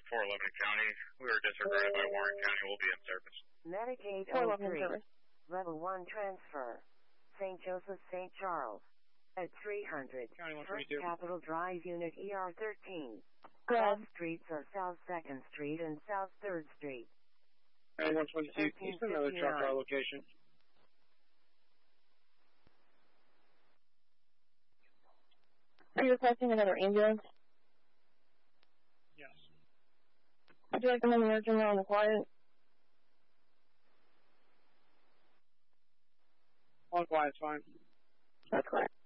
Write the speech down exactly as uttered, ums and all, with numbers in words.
four eleven County. We were disregarded by Warren County. We'll be in service. Medicaid oh three. Level one transfer. Saint Joseph, Saint Charles. At three hundred. First Capitol Drive, Unit E R thirteen. Cross streets are South second Street and South third Street. And one twenty-two, can you send another truck to our location? Are you requesting another ambulance? Yes. Would you like them in the urgent or on the quiet? On quiet's fine. That's correct.